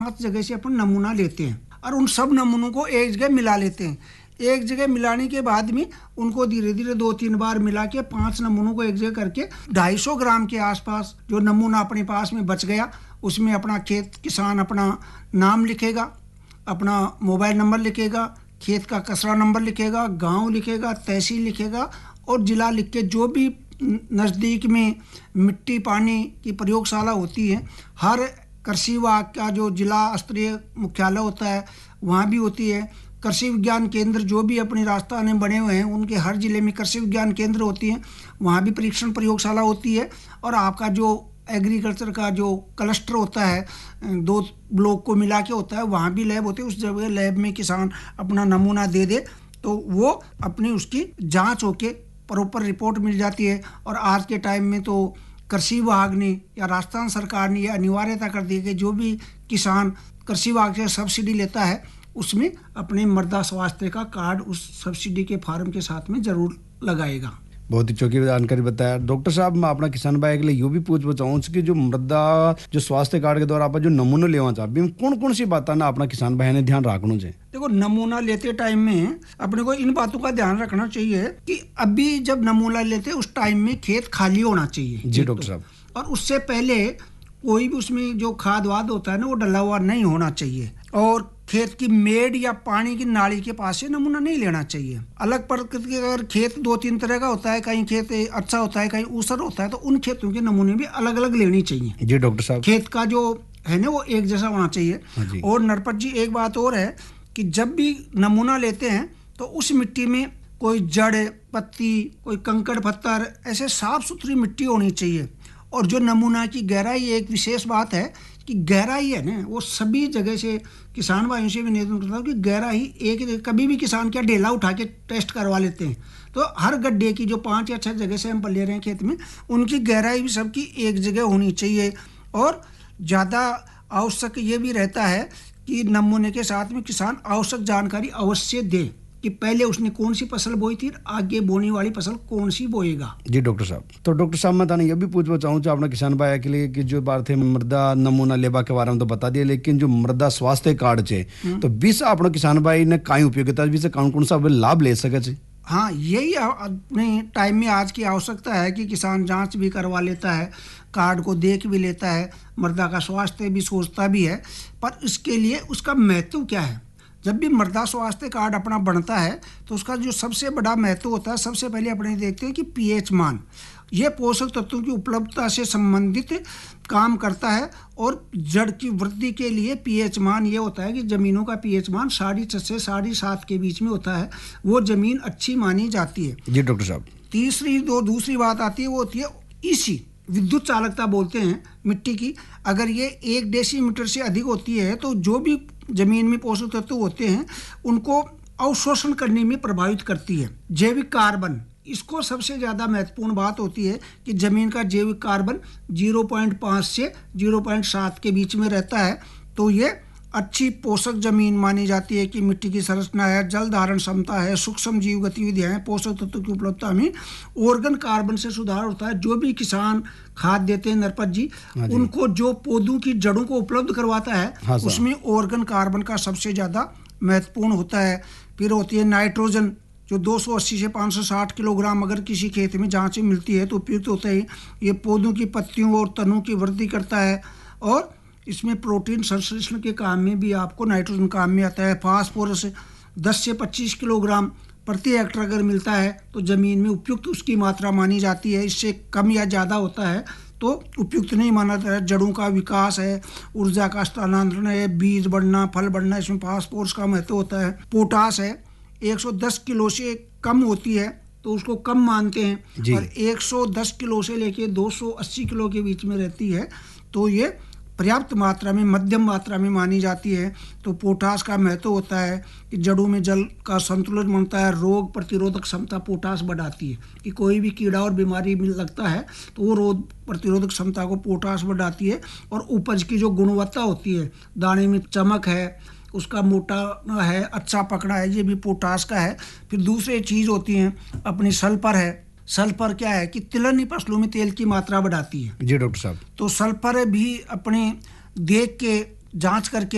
4-5 जगह से अपन नमूना लेते हैं और उन सब नमूनों को एक जगह मिला लेते हैं। एक जगह मिलाने के बाद में उनको धीरे धीरे 2-3 बार मिला के 5 नमूनों को एक जगह करके 250 ग्राम के आसपास जो नमूना अपने पास में बच गया, उसमें अपना खेत किसान अपना नाम लिखेगा, अपना मोबाइल नंबर लिखेगा, खेत का कचरा नंबर लिखेगा, गांव लिखेगा, तहसील लिखेगा और जिला लिख के जो भी नज़दीक में मिट्टी पानी की प्रयोगशाला होती है, हर कृषि विभाग का जो जिला स्तरीय मुख्यालय होता है वहाँ भी होती है। कृषि विज्ञान केंद्र जो भी अपनी राजस्थान में बने हुए हैं उनके हर जिले में कृषि विज्ञान केंद्र होती हैं, वहाँ भी परीक्षण प्रयोगशाला होती है। और आपका जो एग्रीकल्चर का जो क्लस्टर होता है 2 ब्लॉक को मिला के होता है, वहाँ भी लैब होती है। उस जगह लैब में किसान अपना नमूना दे दे तो वो अपनी उसकी जांच होके प्रॉपर रिपोर्ट मिल जाती है। और आज के टाइम में तो कृषि विभाग ने या राजस्थान सरकार ने यह अनिवार्यता कर दी है कि जो भी किसान कृषि विभाग से सब्सिडी लेता है उसमें अपने मृदा स्वास्थ्य का कार्ड उस सब्सिडी के फार्म के साथ में जरूर लगाएगा। बहुत ही चौकी जानकारी बताया डॉक्टर साहब। मैं अपना किसान भाई के लिए यूँ भी पूछना चाहूँ कि जो मृदा जो स्वास्थ्य कार्ड के द्वारा आप जो नमूना लेवा चाहते कौन कौन सी बात ना अपना किसान भाई ने ध्यान रखना चाहिए? देखो, नमूना लेते टाइम में अपने को इन बातों का ध्यान रखना चाहिए कि अभी जब नमूना लेते उस टाइम में खेत खाली होना चाहिए। जी डॉक्टर साहब। और उससे पहले कोई भी उसमें जो खाद वाद होता है ना वो डला हुआ नहीं होना चाहिए। और खेत की मेड़ या पानी की नाली के पास से नमूना नहीं लेना चाहिए। अलग प्रकृति के अगर खेत 2-3 तरह का होता है, कहीं खेत अच्छा होता है, कहीं ऊसर होता है, तो उन खेतों के नमूने भी अलग अलग लेनी चाहिए। जी डॉक्टर साहब। खेत का जो है ना वो एक जैसा होना चाहिए। और नरपत जी एक बात और है कि जब भी नमूना लेते हैं तो उस मिट्टी में कोई जड़ पत्ती कोई कंकड़ पत्थर ऐसे साफ सुथरी मिट्टी होनी चाहिए। और जो नमूना की गहराई, एक विशेष बात है कि गहराई है ना वो सभी जगह से किसान भाइयों से भी निवेदन करता हूँ कि गहराई एक कभी भी किसान क्या ढेला उठा के टेस्ट करवा लेते हैं, तो हर गड्ढे की जो 5 या 6 जगह से हम ले रहे हैं खेत में उनकी गहराई भी सबकी एक जगह होनी चाहिए। और ज़्यादा आवश्यक ये भी रहता है कि नमूने के साथ में किसान आवश्यक जानकारी अवश्य दे कि पहले उसने कौन सी फसल बोई थी, आगे बोने वाली फसल कौन सी बोएगा। जी डॉक्टर साहब। तो डॉक्टर साहब मैं ये भी पूछना चाहूँ अपना किसान भाई के लिए कि जो बात है मृदा नमूना लेबा के बारे में तो बता दिया, लेकिन जो मृदा स्वास्थ्य कार्ड है तो बीस अपना किसान भाई ने काई उपयोगिता बीस कौन कौन सा लाभ ले सके? हाँ, यही अपने टाइम में आज की आवश्यकता है कि किसान जांच भी करवा लेता है, कार्ड को देख भी लेता है, मृदा का स्वास्थ्य भी सोचता भी है। पर इसके लिए उसका महत्व क्या है? जब भी मृदा स्वास्थ्य कार्ड अपना बनता है तो उसका जो सबसे बड़ा महत्व होता है, सबसे पहले अपने देखते हैं कि पीएच मान, ये पोषक तत्वों की उपलब्धता से संबंधित काम करता है। और जड़ की वृद्धि के लिए पीएच मान ये होता है कि ज़मीनों का पीएच मान 6.5 से 7.5 के बीच में होता है, वो ज़मीन अच्छी मानी जाती है। जी डॉक्टर साहब। दूसरी बात आती है वो होती है ईसी, विद्युत चालकता बोलते हैं मिट्टी की। अगर ये 1 डेसीमीटर से अधिक होती है तो जो भी जमीन में पोषक तत्व होते हैं उनको अवशोषण करने में प्रभावित करती है। जैविक कार्बन, इसको सबसे ज़्यादा महत्वपूर्ण बात होती है कि ज़मीन का जैविक कार्बन 0.5 से 0.7 के बीच में रहता है, तो ये अच्छी पोषक जमीन मानी जाती है कि मिट्टी की संरचना है, जल धारण क्षमता है, सूक्ष्म जीव गतिविधियां हैं, पोषक तत्व की उपलब्धता में ऑर्गन कार्बन से सुधार होता है। जो भी किसान खाद देते हैं नरपत जी, उनको जो पौधों की जड़ों को उपलब्ध करवाता है उसमें ऑर्गन कार्बन का सबसे ज़्यादा महत्वपूर्ण होता है। फिर होती है नाइट्रोजन, जो 280 से 560 किलोग्राम अगर किसी खेत में जहाँ से मिलती है तो उपयुक्त होता है। ये पौधों की पत्तियों और तनों की वृद्धि करता है। और इसमें प्रोटीन संश्लेषण के काम में भी आपको नाइट्रोजन काम में आता है। फास्फोरस 10 से 25 किलोग्राम प्रति हेक्टेयर अगर मिलता है तो ज़मीन में उपयुक्त उसकी मात्रा मानी जाती है। इससे कम या ज़्यादा होता है तो उपयुक्त नहीं माना जाता है। जड़ों का विकास है, ऊर्जा का स्थानांतरण है, बीज बढ़ना, फल बढ़ना, इसमें फास्फोरस का महत्व होता है। पोटास है, 110 किलो से कम होती है तो उसको कम मानते हैं, और 110 किलो से लेके 280 किलो के बीच में रहती है तो ये पर्याप्त मात्रा में, मध्यम मात्रा में मानी जाती है। तो पोटास का महत्व होता है कि जड़ों में जल का संतुलन बनता है, रोग प्रतिरोधक क्षमता पोटास बढ़ाती है कि कोई भी कीड़ा और बीमारी में लगता है तो वो रोग प्रतिरोधक क्षमता को पोटास बढ़ाती है। और उपज की जो गुणवत्ता होती है, दाने में चमक है, उसका मोटा है, अच्छा पकड़ा है, ये भी पोटास का है। फिर दूसरी चीज़ होती हैं अपनी सल्फर है। सल्फर क्या है कि तिलहनी फसलों में तेल की मात्रा बढ़ाती है। जी डॉक्टर साहब। तो सल्फर भी अपने देख के जांच करके